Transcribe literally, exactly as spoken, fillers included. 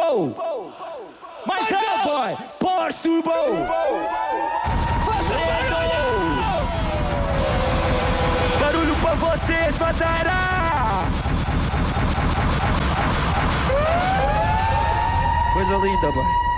Turbo! Mais é, boy! Porsche Turbo! Barulho pra vocês, Madeira! Coisa linda, boy!